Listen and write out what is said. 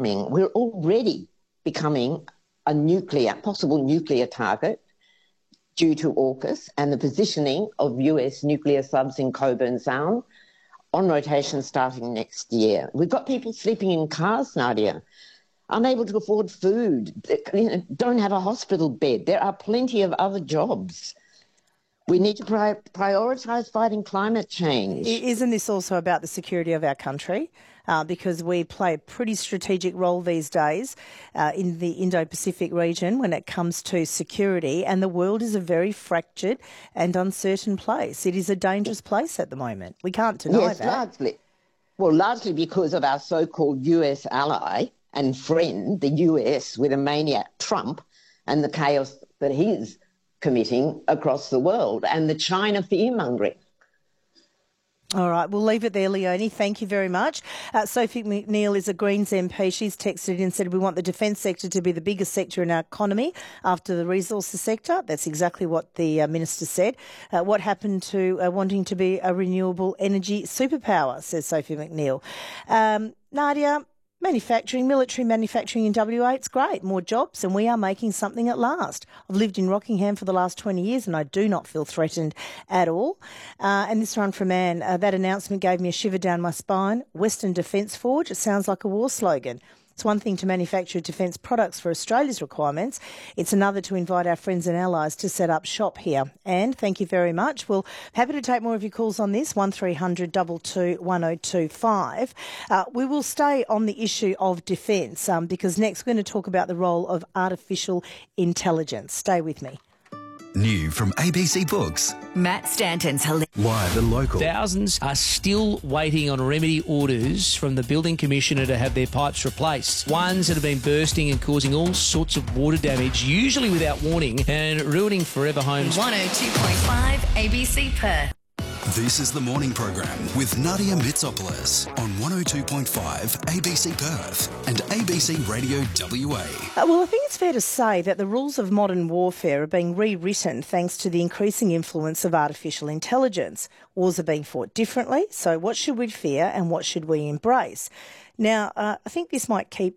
becoming, we're already becoming a possible nuclear target due to AUKUS and the positioning of US nuclear subs in Coburn Sound on rotation starting next year. We've got people sleeping in cars, Nadia, unable to afford food, don't have a hospital bed. There are plenty of other jobs. We need to prioritise fighting climate change. Isn't this also about the security of our country? Because we play a pretty strategic role these days in the Indo-Pacific region when it comes to security, and the world is a very fractured and uncertain place. It is a dangerous place at the moment. We can't deny that. Largely because of our so-called US ally and friend, the US, with a maniac Trump and the chaos that he's committing across the world, and the China fear-mongering. All right, we'll leave it there, Leonie. Thank you very much. Sophie McNeil is a Greens MP. She's texted in and said we want the defence sector to be the biggest sector in our economy after the resources sector. That's exactly what the Minister said. What happened to wanting to be a renewable energy superpower, says Sophie McNeil. Nadia, military manufacturing in WA, it's great. More jobs, and we are making something at last. I've lived in Rockingham for the last 20 years and I do not feel threatened at all. And this one from Anne, that announcement gave me a shiver down my spine. Western Defence Forge, it sounds like a war slogan. It's one thing to manufacture defence products for Australia's requirements. It's another to invite our friends and allies to set up shop here. And thank you very much. We're happy to take more of your calls on this, 1300 22 1025. We will stay on the issue of defence because next we're going to talk about the role of artificial intelligence. Stay with me. New from ABC Books. Matt Stanton's Live and local. Thousands are still waiting on remedy orders from the Building Commissioner to have their pipes replaced. Ones that have been bursting and causing all sorts of water damage, usually without warning, and ruining forever homes. 102.5 ABC Perth. This is the morning program with Nadia Mitsopoulos on 102.5 ABC Perth and ABC Radio WA. Well, I think it's fair to say that the rules of modern warfare are being rewritten thanks to the increasing influence of artificial intelligence. Wars are being fought differently, so what should we fear and what should we embrace? Now, I think this might keep